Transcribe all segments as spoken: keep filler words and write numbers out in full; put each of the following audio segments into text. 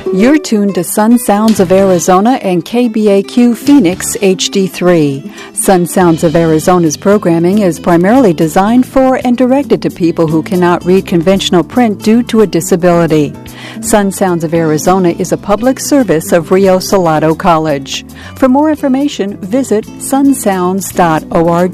You're tuned to Sun Sounds of Arizona and K B A Q Phoenix H D three. Sun Sounds of Arizona's programming is primarily designed for and directed to people who cannot read conventional print due to a disability. Sun Sounds of Arizona is a public service of Rio Salado College. For more information, visit sun sounds dot org.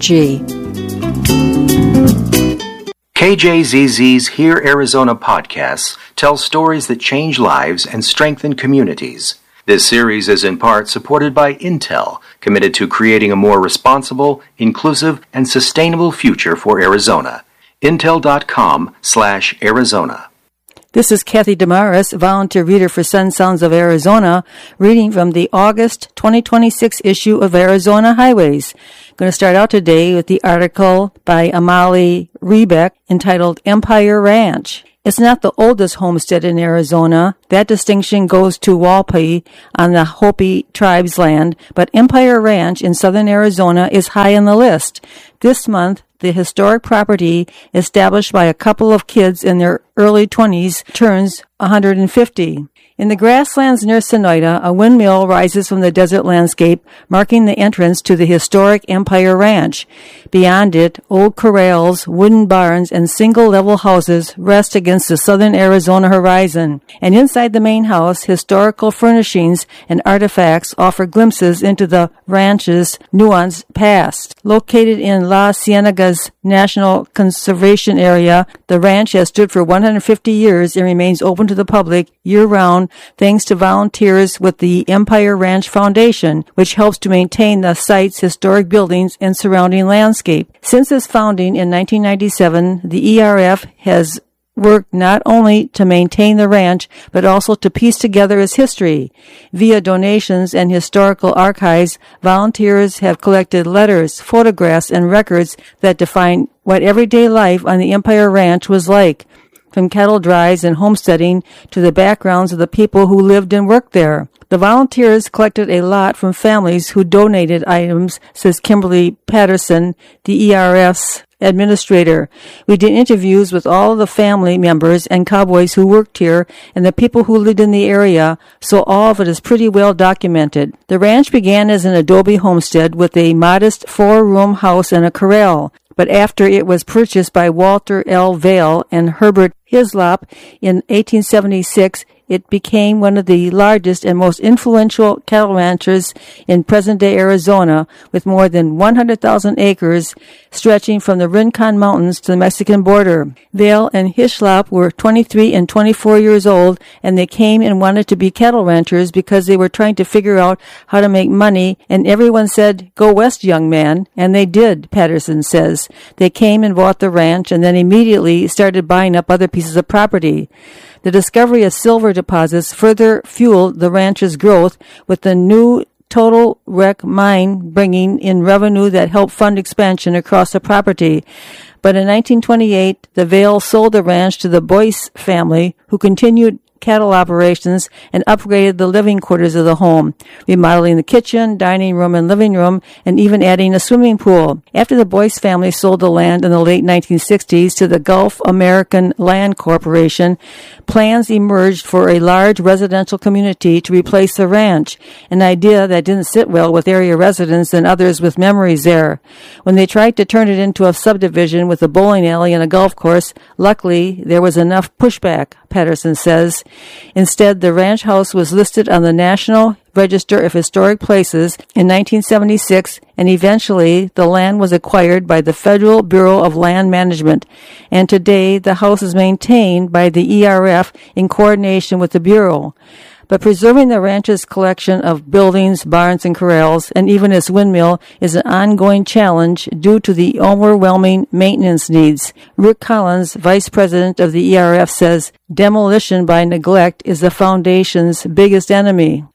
K J Z Z's Hear Arizona podcasts tell stories that change lives and strengthen communities. This series is in part supported by Intel, committed to creating a more responsible, inclusive, and sustainable future for Arizona. Intel.com slash Arizona. This is Kathy Damaris, volunteer reader for Sun Sounds of Arizona, reading from the August twenty twenty-six issue of Arizona Highways. I'm going to start out today with the article by Amali Rebeck entitled Empire Ranch. It's not the oldest homestead in Arizona. That distinction goes to Walpi on the Hopi tribe's land, but Empire Ranch in southern Arizona is high on the list. This month, the historic property, established by a couple of kids in their early twenties, turns one hundred fifty. In the grasslands near Sonoita, a windmill rises from the desert landscape, marking the entrance to the historic Empire Ranch. Beyond it, old corrals, wooden barns, and single-level houses rest against the southern Arizona horizon. And inside the main house, historical furnishings and artifacts offer glimpses into the ranch's nuanced past. Located in La Cienega's National Conservation Area, the ranch has stood for one hundred fifty years and remains open to the public year-round thanks to volunteers with the Empire Ranch Foundation, which helps to maintain the site's historic buildings and surrounding landscape. Since its founding in nineteen ninety-seven, the E R F has worked not only to maintain the ranch, but also to piece together its history. Via donations and historical archives, volunteers have collected letters, photographs, and records that define what everyday life on the Empire Ranch was like, from cattle drives and homesteading to the backgrounds of the people who lived and worked there. The volunteers collected a lot from families who donated items, says Kimberly Patterson, the E R F's administrator. We did interviews with all of the family members and cowboys who worked here and the people who lived in the area, so all of it is pretty well documented. The ranch began as an adobe homestead with a modest four-room house and a corral. But after it was purchased by Walter L. Vail and Herbert Hislop in eighteen seventy-six, it became one of the largest and most influential cattle ranchers in present-day Arizona, with more than one hundred thousand acres stretching from the Rincon Mountains to the Mexican border. Vail and Hislop were twenty-three and twenty-four years old, and they came and wanted to be cattle ranchers because they were trying to figure out how to make money, and everyone said, "Go west, young man," and they did, Patterson says. They came and bought the ranch, and then immediately started buying up other pieces of property. The discovery of silver deposits further fueled the ranch's growth, with the new Total Wreck mine bringing in revenue that helped fund expansion across the property. But in nineteen twenty-eight, the Vail sold the ranch to the Boyce family, who continued cattle operations and upgraded the living quarters of the home, remodeling the kitchen, dining room, and living room, and even adding a swimming pool. After the Boyce family sold the land in the late nineteen sixties to the Gulf American Land Corporation, plans emerged for a large residential community to replace the ranch, an idea that didn't sit well with area residents and others with memories there. When they tried to turn it into a subdivision with a bowling alley and a golf course, luckily there was enough pushback, Patterson says. Instead, the ranch house was listed on the National Register of Historic Places in nineteen seventy-six, and eventually the land was acquired by the Federal Bureau of Land Management, and today the house is maintained by the E R F in coordination with the Bureau. But preserving the ranch's collection of buildings, barns, and corrals, and even its windmill, is an ongoing challenge due to the overwhelming maintenance needs. Rick Collins, vice president of the E R F, says demolition by neglect is the foundation's biggest enemy.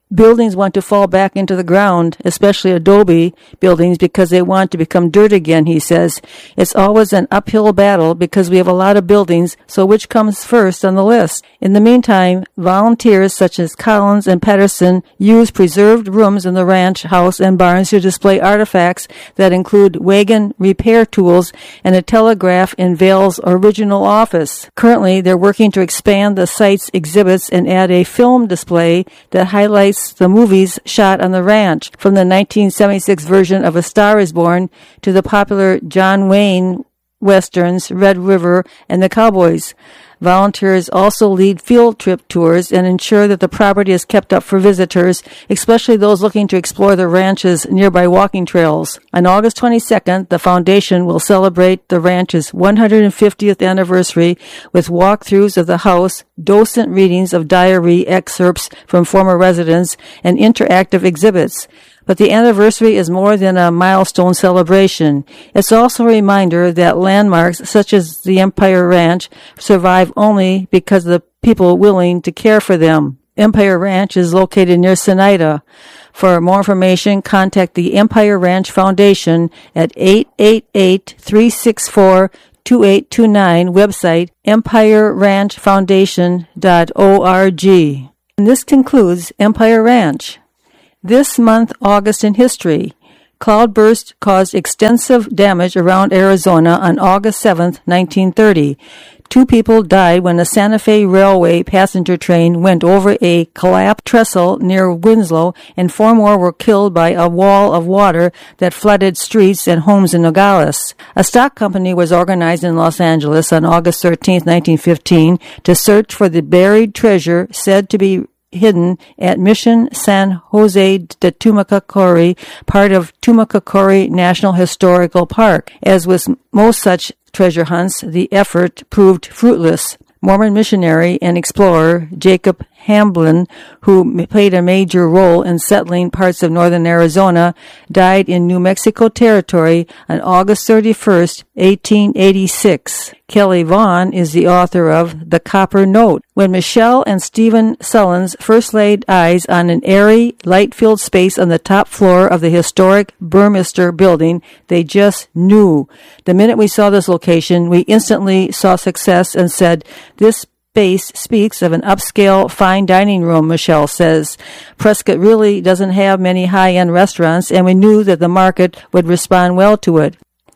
buildings want to fall back into the ground, especially adobe buildings, because they want to become dirt again, he says. It's always an uphill battle because we have a lot of buildings, so which comes first on the list? In the meantime, volunteers such as Collins and Pedersen use preserved rooms in the ranch house and barns to display artifacts that include wagon repair tools and a telegraph in Vale's original office. Currently, they're working to expand the site's exhibits and add a film display that highlights the movies shot on the ranch, from the nineteen seventy-six version of A Star is Born to the popular John Wayne westerns Red River and the Cowboys. Volunteers also lead field trip tours and ensure that the property is kept up for visitors, especially those looking to explore the ranch's nearby walking trails. On August twenty-second, the foundation will celebrate the ranch's one hundred fiftieth anniversary with walkthroughs of the house, docent readings of diary excerpts from former residents, and interactive exhibits. But the anniversary is more than a milestone celebration. It's also a reminder that landmarks such as the Empire Ranch survive only because of the people willing to care for them. Empire Ranch is located near Sonida. For more information, contact the Empire Ranch Foundation at eight eight eight, three six four, two eight two nine, website empire ranch foundation dot org. And this concludes Empire Ranch. This month, August in history. Cloudburst caused extensive damage around Arizona on August seventh, nineteen thirty. Two people died when a Santa Fe Railway passenger train went over a collapsed trestle near Winslow, and four more were killed by a wall of water that flooded streets and homes in Nogales. A stock company was organized in Los Angeles on August thirteenth, nineteen fifteen, to search for the buried treasure said to be hidden at Mission San Jose de Tumacacori, part of Tumacacori National Historical Park. As with most such treasure hunts, the effort proved fruitless. Mormon missionary and explorer Jacob Hamblin, who played a major role in settling parts of northern Arizona, died in New Mexico Territory on August thirty-first, eighteen eighty-six. Kelly Vaughn is the author of The Copper Note. When Michelle and Stephen Sullins first laid eyes on an airy, light-filled space on the top floor of the historic Burmester building, they just knew. The minute we saw this location, we instantly saw success and said, "This space speaks of an upscale, fine dining room," Michelle says. Prescott really doesn't have many high-end restaurants, and we knew that the market would respond well to it.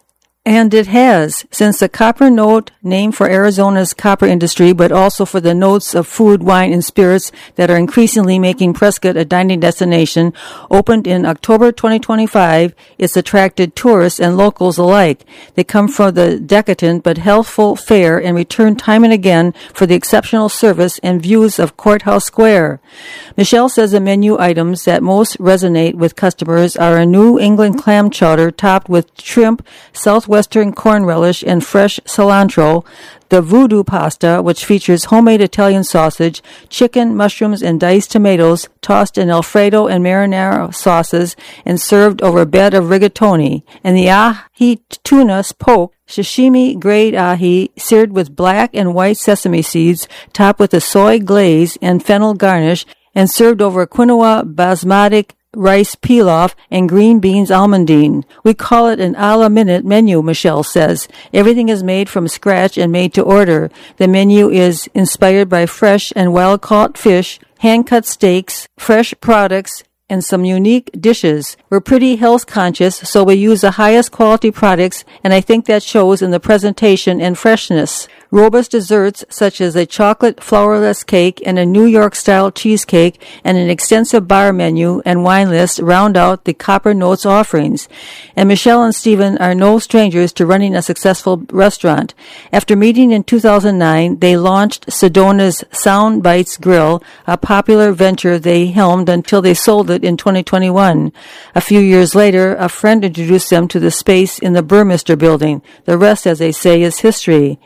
And it has, since the Copper Note, named for Arizona's copper industry, but also for the notes of food, wine, and spirits that are increasingly making Prescott a dining destination, opened in October twenty twenty-five. It's attracted tourists and locals alike. They come for the decadent but healthful fare and return time and again for the exceptional service and views of Courthouse Square. Michelle says the menu items that most resonate with customers are a New England clam chowder topped with shrimp, Southwest Western corn relish, and fresh cilantro, the voodoo pasta, which features homemade Italian sausage, chicken, mushrooms, and diced tomatoes tossed in Alfredo and marinara sauces and served over a bed of rigatoni, and the ahi tuna poke, sashimi grade ahi seared with black and white sesame seeds, topped with a soy glaze and fennel garnish, and served over quinoa basmati rice pilaf, and green beans almondine. We call it an a la minute menu, Michelle says. Everything is made from scratch and made to order. The menu is inspired by fresh and wild-caught fish, hand-cut steaks, fresh products, and some unique dishes. We're pretty health conscious, so we use the highest quality products, and I think that shows in the presentation and freshness. Robust desserts such as a chocolate flourless cake and a New York-style cheesecake and an extensive bar menu and wine list round out the Copper Notes offerings. And Michelle and Stephen are no strangers to running a successful restaurant. After meeting in two thousand nine, they launched Sedona's Sound Bites Grill, a popular venture they helmed until they sold it in twenty twenty-one. A few years later, a friend introduced them to the space in the Burmester building. The rest, as they say, is history.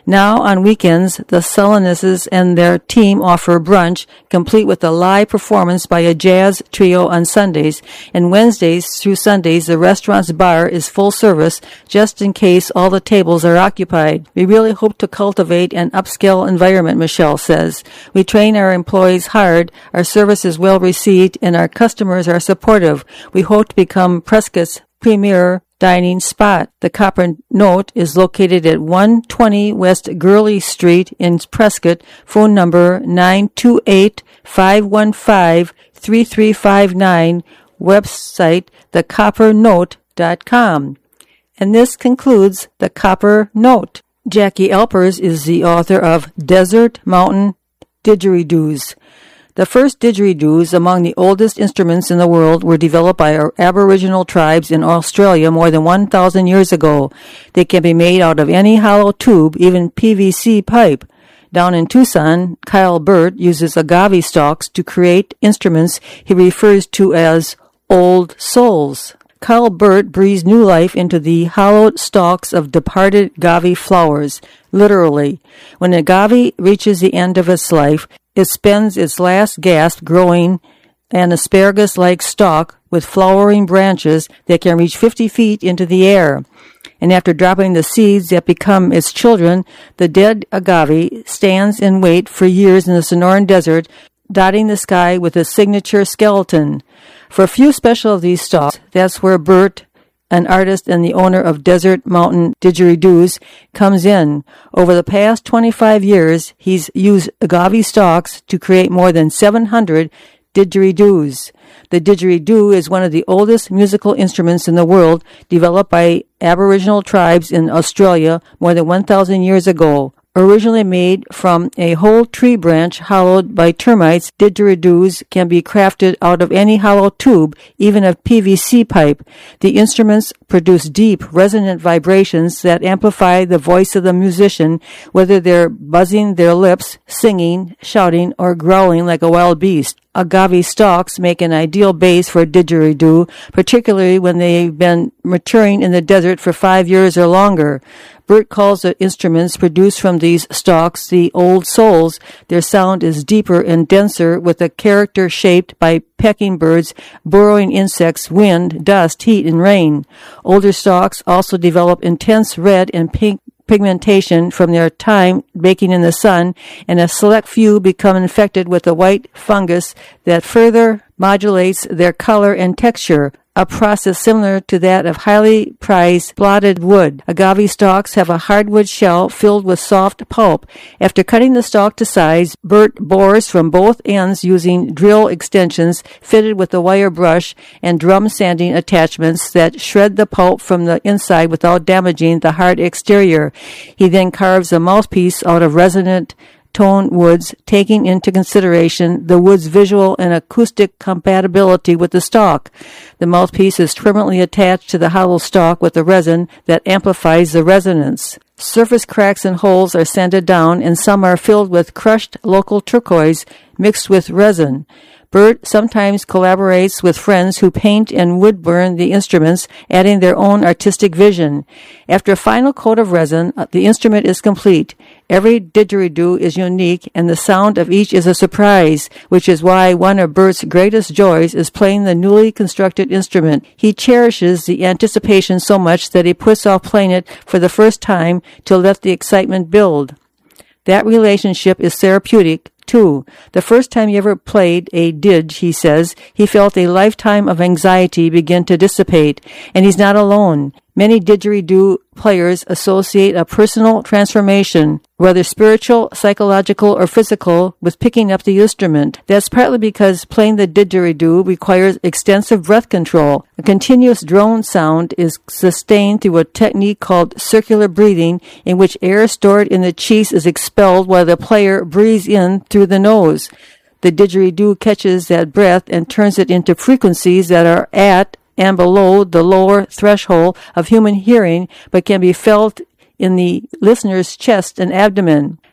Now, on weekends, the Sullanesses and their team offer brunch, complete with a live performance by a jazz trio on Sundays, and Wednesdays through Sundays, the restaurant's bar is full service, just in case all the tables are occupied. We really hope to cultivate an upscale environment, Michelle says. We train our employees hard, our service is well received, and our customers are supportive. We hope to become Prescott's premier dining spot. The Copper Note is located at one twenty West Gurley Street in Prescott. Phone number nine two eight, five one five, three three five nine. Website the copper note dot com. And this concludes the Copper Note. Jackie Alpers is the author of Desert Mountain Didgeridoos. The first didgeridoos, among the oldest instruments in the world, were developed by our Aboriginal tribes in Australia more than one thousand years ago. They can be made out of any hollow tube, even P V C pipe. Down in Tucson, Kyle Burt uses agave stalks to create instruments he refers to as old souls. Kyle Burt breathes new life into the hollowed stalks of departed agave flowers, literally. When agave reaches the end of its life, it spends its last gasp growing an asparagus-like stalk with flowering branches that can reach fifty feet into the air. And after dropping the seeds that become its children, the dead agave stands in wait for years in the Sonoran Desert, dotting the sky with a signature skeleton. For a few special of these stalks, that's where Burt, an artist and the owner of Desert Mountain Didgeridoos, comes in. Over the past twenty-five years, he's used agave stalks to create more than seven hundred didgeridoos. The didgeridoo is one of the oldest musical instruments in the world, developed by Aboriginal tribes in Australia more than one thousand years ago. Originally made from a whole tree branch hollowed by termites, didgeridoos can be crafted out of any hollow tube, even a P V C pipe. The instruments produce deep, resonant vibrations that amplify the voice of the musician, whether they're buzzing their lips, singing, shouting, or growling like a wild beast. Agave stalks make an ideal base for a didgeridoo, particularly when they've been maturing in the desert for five years or longer. Burt calls the instruments produced from these stalks the old souls. Their sound is deeper and denser, with a character shaped by pecking birds, burrowing insects, wind, dust, heat, and rain. Older stalks also develop intense red and pink pigmentation from their time baking in the sun, and a select few become infected with a white fungus that further modulates their color and texture, a process similar to that of highly prized blotted wood. Agave stalks have a hardwood shell filled with soft pulp. After cutting the stalk to size, Burt bores from both ends using drill extensions fitted with a wire brush and drum sanding attachments that shred the pulp from the inside without damaging the hard exterior. He then carves a mouthpiece out of resonant tone woods, taking into consideration the wood's visual and acoustic compatibility with the stalk. The mouthpiece is permanently attached to the hollow stalk with a resin that amplifies the resonance. Surface cracks and holes are sanded down, and some are filled with crushed local turquoise mixed with resin. Burt sometimes collaborates with friends who paint and wood burn the instruments, adding their own artistic vision. After a final coat of resin, the instrument is complete. Every didgeridoo is unique, and the sound of each is a surprise, which is why one of Burt's greatest joys is playing the newly constructed instrument. He cherishes the anticipation so much that he puts off playing it for the first time to let the excitement build. That relationship is therapeutic, too. The first time he ever played a didge, he says, he felt a lifetime of anxiety begin to dissipate, and he's not alone. Many didgeridoo players associate a personal transformation, whether spiritual, psychological, or physical, with picking up the instrument. That's partly because playing the didgeridoo requires extensive breath control. A continuous drone sound is sustained through a technique called circular breathing, in which air stored in the cheeks is expelled while the player breathes in through the nose. The didgeridoo catches that breath and turns it into frequencies that are at and below the lower threshold of human hearing, but can be felt in the listener's chest and abdomen.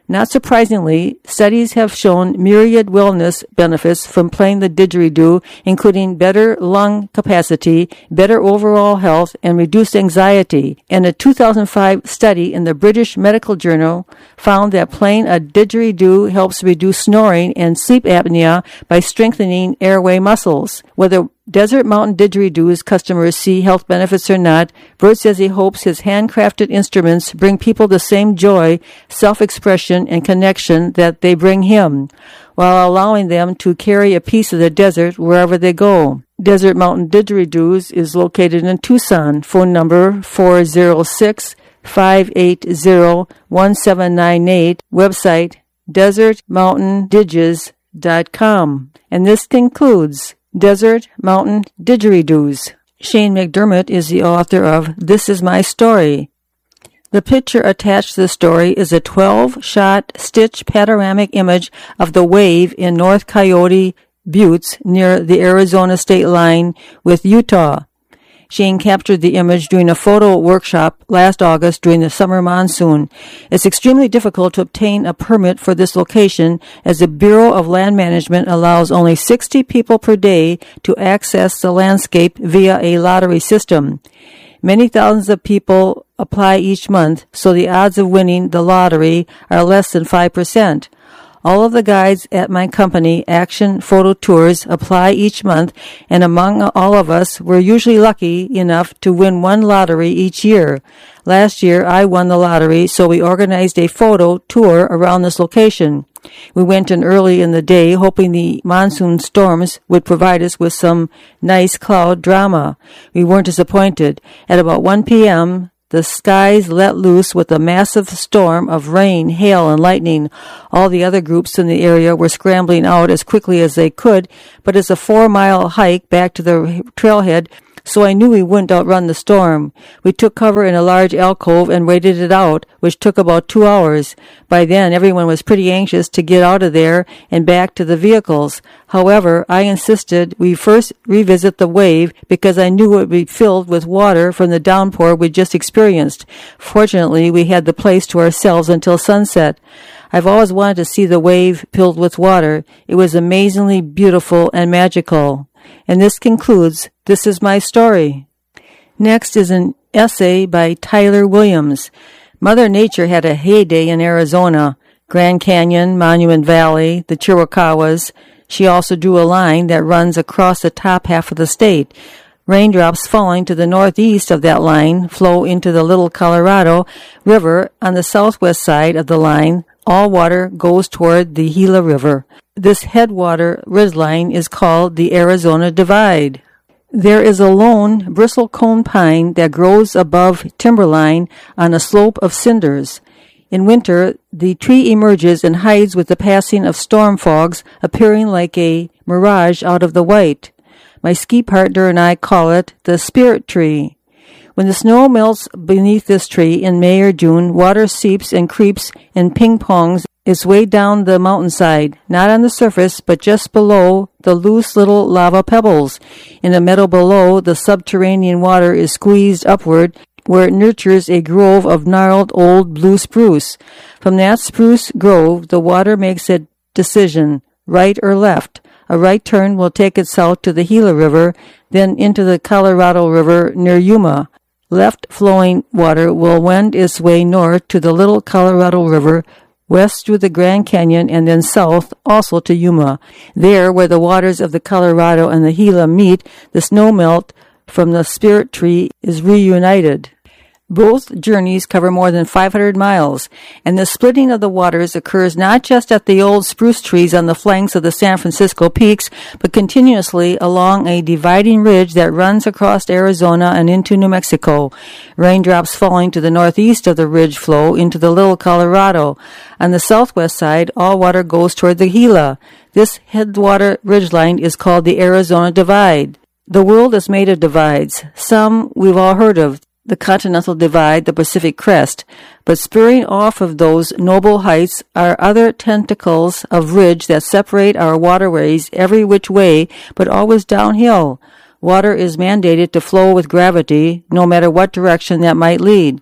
Not surprisingly, studies have shown myriad wellness benefits from playing the didgeridoo, including better lung capacity, better overall health, and reduced anxiety. And a two thousand five study in the British Medical Journal found that playing a didgeridoo helps reduce snoring and sleep apnea by strengthening airway muscles. Whether Desert Mountain Didgeridoo's customers see health benefits or not, Bert says he hopes his handcrafted instruments bring people the same joy, self-expression, and connection that they bring him, while allowing them to carry a piece of the desert wherever they go. Desert Mountain Didgeridoos is located in Tucson. Phone number four oh six, five eight zero, one seven nine eight. Website desert mountain didges dot com. And this concludes Desert Mountain Didgeridoos. Shane McDermott is the author of This Is My Story. The picture attached to the story is a twelve-shot stitch panoramic image of the wave in North Coyote Buttes near the Arizona state line with Utah. Shane captured the image during a photo workshop last August during the summer monsoon. It's extremely difficult to obtain a permit for this location, as the Bureau of Land Management allows only sixty people per day to access the landscape via a lottery system. Many thousands of people apply each month, so the odds of winning the lottery are less than five percent. All of the guides at my company, Action Photo Tours, apply each month, and among all of us, we're usually lucky enough to win one lottery each year. Last year, I won the lottery, so we organized a photo tour around this location. We went in early in the day, hoping the monsoon storms would provide us with some nice cloud drama. We weren't disappointed. At about one p.m., the skies let loose with a massive storm of rain, hail, and lightning. All the other groups in the area were scrambling out as quickly as they could, but it's a four-mile hike back to the trailhead, so I knew we wouldn't outrun the storm. We took cover in a large alcove and waited it out, which took about two hours. By then, everyone was pretty anxious to get out of there and back to the vehicles. However, I insisted we first revisit the wave because I knew it would be filled with water from the downpour we just experienced. Fortunately, we had the place to ourselves until sunset. I've always wanted to see the wave filled with water. It was amazingly beautiful and magical. And this concludes This Is My Story. Next is an essay by Tyler Williams. Mother Nature had a heyday in Arizona. Grand Canyon, Monument Valley, the Chiricahuas. She also drew a line that runs across the top half of the state. Raindrops falling to the northeast of that line flow into the Little Colorado River on the southwest side of the line. All water goes toward the Gila River. This headwater ridgeline is called the Arizona Divide. There is a lone bristlecone pine that grows above timberline on a slope of cinders. In winter, the tree emerges and hides with the passing of storm fogs, appearing like a mirage out of the white. My ski partner and I call it the spirit tree. When the snow melts beneath this tree in May or June, water seeps and creeps and ping-pongs its way down the mountainside, not on the surface, but just below the loose little lava pebbles. In the meadow below, the subterranean water is squeezed upward, where it nurtures a grove of gnarled old blue spruce. From that spruce grove, the water makes a decision, right or left. A right turn will take it south to the Gila River, then into the Colorado River near Yuma. Left-flowing water will wend its way north to the Little Colorado River, west through the Grand Canyon, and then south, also to Yuma. There, where the waters of the Colorado and the Gila meet, the snowmelt from the spirit tree is reunited. Both journeys cover more than five hundred miles, and the splitting of the waters occurs not just at the old spruce trees on the flanks of the San Francisco peaks, but continuously along a dividing ridge that runs across Arizona and into New Mexico. Raindrops falling to the northeast of the ridge flow into the Little Colorado. On the southwest side, all water goes toward the Gila. This headwater ridgeline is called the Arizona Divide. The world is made of divides. Some we've all heard of. The Continental Divide, the Pacific Crest, but spurring off of those noble heights are other tentacles of ridge that separate our waterways every which way, but always downhill. Water is mandated to flow with gravity, no matter what direction that might lead.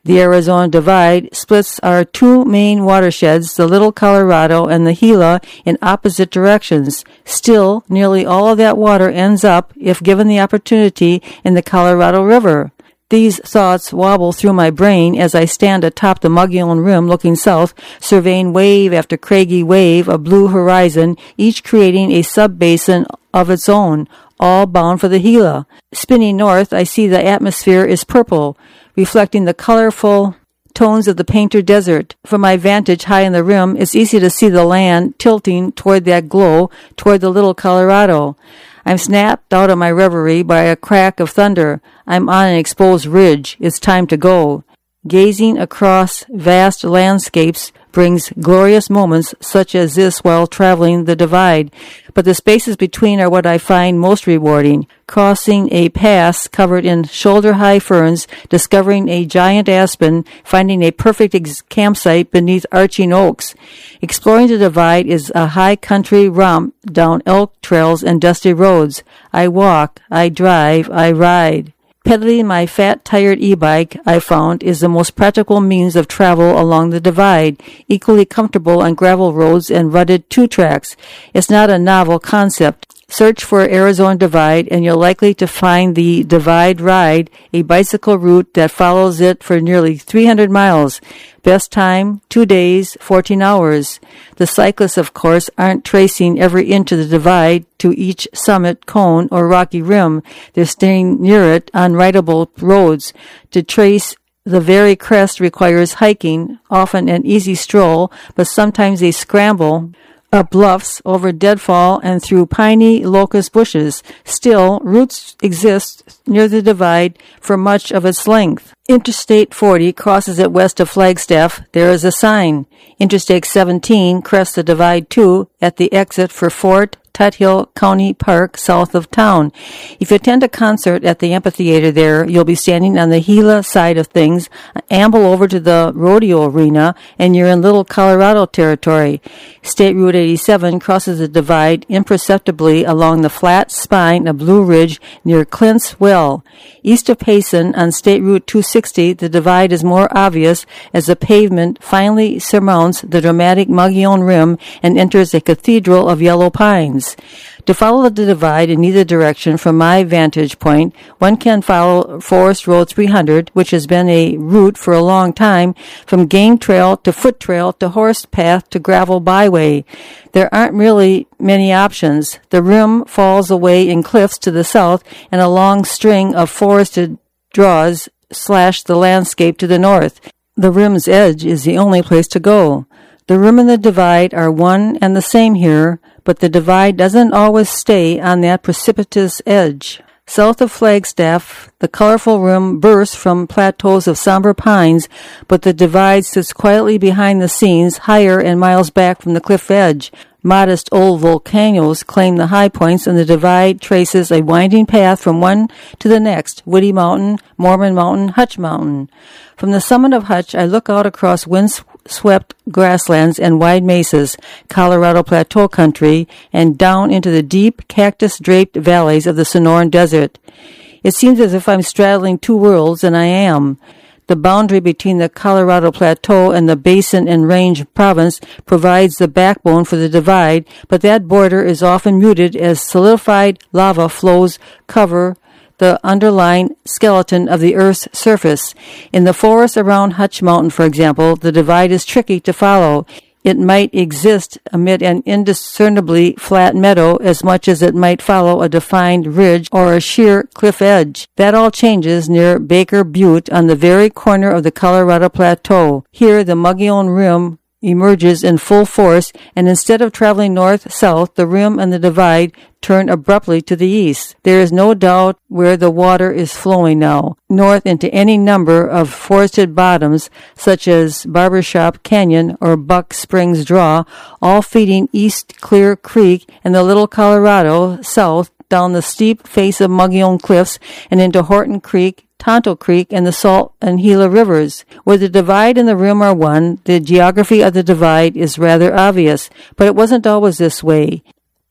The Arizona Divide splits our two main watersheds, the Little Colorado and the Gila, in opposite directions. Still, nearly all of that water ends up, if given the opportunity, in the Colorado River. These thoughts wobble through my brain as I stand atop the Mogollon Rim looking south, surveying wave after craggy wave of blue horizon, each creating a sub-basin of its own, all bound for the Gila. Spinning north, I see the atmosphere is purple, reflecting the colorful tones of the Painter Desert. From my vantage high in the rim, it's easy to see the land tilting toward that glow, toward the Little Colorado. I'm snapped out of my reverie by a crack of thunder. I'm on an exposed ridge. It's time to go. Gazing across vast landscapes brings glorious moments such as this while traveling the Divide, but the spaces between are what I find most rewarding. Crossing a pass covered in shoulder-high ferns, discovering a giant aspen, finding a perfect ex- campsite beneath arching oaks. Exploring the Divide is a high country romp down elk trails and dusty roads. I walk, I drive, I ride. Pedaling my fat, tired e-bike, I found, is the most practical means of travel along the Divide, equally comfortable on gravel roads and rutted two-tracks. It's not a novel concept. Search for Arizona Divide, and you're likely to find the Divide Ride, a bicycle route that follows it for nearly three hundred miles. Best time, two days, fourteen hours. The cyclists, of course, aren't tracing every inch of the Divide to each summit, cone, or rocky rim. They're staying near it on rideable roads. To trace the very crest requires hiking, often an easy stroll, but sometimes a scramble up bluffs, over deadfall, and through piney locust bushes. Still, routes exist near the Divide for much of its length. Interstate forty crosses it west of Flagstaff. There is a sign. Interstate seventeen crests the Divide too at the exit for Fort Tuthill County Park south of town. If you attend a concert at the amphitheater there, you'll be standing on the Gila side of things, amble over to the rodeo arena, and you're in Little Colorado territory. State Route eighty-seven crosses the Divide imperceptibly along the flat spine of Blue Ridge near Clint's Well. East of Payson on State Route two sixty, the Divide is more obvious as the pavement finally surmounts the dramatic Mogollon Rim and enters a cathedral of yellow pines. To follow the Divide in either direction from my vantage point, one can follow Forest Road three hundred, which has been a route for a long time, from game trail to foot trail to horse path to gravel byway. There aren't really many options. The rim falls away in cliffs to the south, and a long string of forested draws slash the landscape to the north. The rim's edge is the only place to go. The rim and the Divide are one and the same here, but the Divide doesn't always stay on that precipitous edge. South of Flagstaff, the colorful rim bursts from plateaus of somber pines, but the Divide sits quietly behind the scenes, higher and miles back from the cliff edge. Modest old volcanoes claim the high points, and the Divide traces a winding path from one to the next, Woody Mountain, Mormon Mountain, Hutch Mountain. From the summit of Hutch, I look out across windswept grasslands and wide mesas, Colorado Plateau country, and down into the deep, cactus-draped valleys of the Sonoran Desert. It seems as if I'm straddling two worlds, and I am. The boundary between the Colorado Plateau and the Basin and Range province provides the backbone for the Divide, but that border is often muted as solidified lava flows cover the underlying skeleton of the Earth's surface. In the forest around Hutch Mountain, for example, the Divide is tricky to follow. It might exist amid an indiscernibly flat meadow as much as it might follow a defined ridge or a sheer cliff edge. That all changes near Baker Butte on the very corner of the Colorado Plateau. Here, the Mogollon Rim emerges in full force, and instead of traveling north-south, the rim and the Divide turn abruptly to the east. There is no doubt where the water is flowing now, north into any number of forested bottoms, such as Barbershop Canyon or Buck Springs Draw, all feeding East Clear Creek and the Little Colorado, south down the steep face of Mogollon Cliffs and into Horton Creek, Tonto Creek, and the Salt and Gila rivers. Where the Divide and the rim are one, the geography of the Divide is rather obvious, but it wasn't always this way.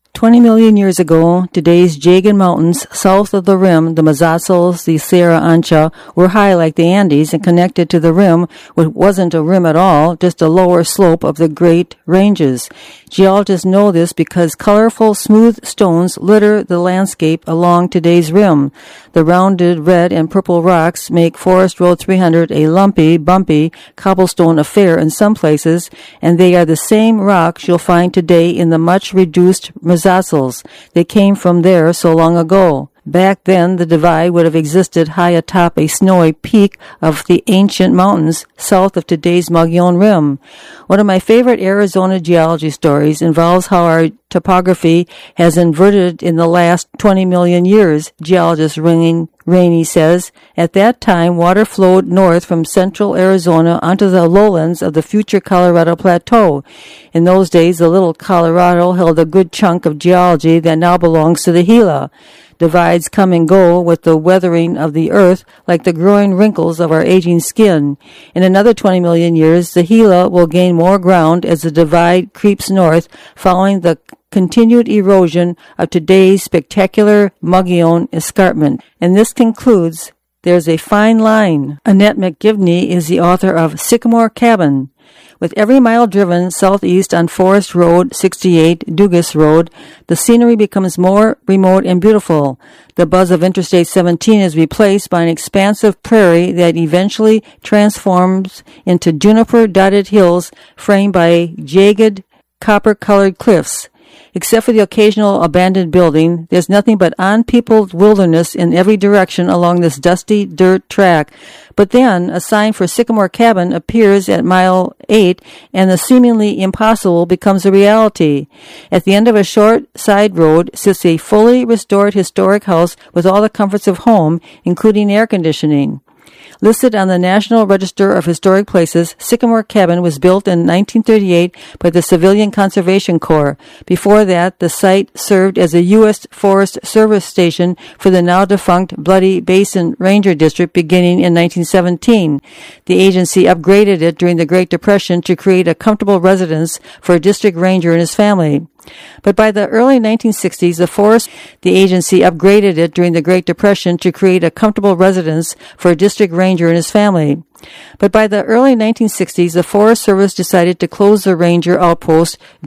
Twenty million years ago, today's Jagan Mountains, south of the rim, the Mazatzals, the Sierra Ancha, were high like the Andes and connected to the rim, which wasn't a rim at all, just a lower slope of the Great Ranges. Geologists know this because colorful, smooth stones litter the landscape along today's rim. The rounded red and purple rocks make Forest Road three hundred a lumpy, bumpy, cobblestone affair in some places, and they are the same rocks you'll find today in the much reduced Mazatzals. They came from there so long ago. Back then, the divide would have existed high atop a snowy peak of the ancient mountains south of today's Mogollon Rim. One of my favorite Arizona geology stories involves how our topography has inverted in the last twenty million years, geologist Rainey says. At that time, water flowed north from central Arizona onto the lowlands of the future Colorado Plateau. In those days, the little Colorado held a good chunk of geology that now belongs to the Gila. Divides come and go with the weathering of the earth like the growing wrinkles of our aging skin. In another twenty million years, the Gila will gain more ground as the divide creeps north, following the continued erosion of today's spectacular Mogollon escarpment. And this concludes, there's a fine line. Annette McGivney is the author of Sycamore Cabin. With every mile driven southeast on Forest Road sixty-eight, Dugas Road, the scenery becomes more remote and beautiful. The buzz of Interstate seventeen is replaced by an expansive prairie that eventually transforms into juniper-dotted hills framed by jagged, copper-colored cliffs. Except for the occasional abandoned building, there's nothing but unpeopled wilderness in every direction along this dusty dirt track. But then, a sign for Sycamore Cabin appears at mile eight, and the seemingly impossible becomes a reality. At the end of a short side road sits a fully restored historic house with all the comforts of home, including air conditioning. Listed on the National Register of Historic Places, Sycamore Cabin was built in nineteen thirty-eight by the Civilian Conservation Corps. Before that, the site served as a U S Forest Service station for the now-defunct Bloody Basin Ranger District beginning in nineteen seventeen. The agency upgraded it during the Great Depression to create a comfortable residence for a district ranger and his family. But by the early nineteen sixties, the forest, the agency upgraded it during the Great Depression to create a comfortable residence for a district ranger and his family. But by the early nineteen sixties, the Forest Service decided to close the ranger outpost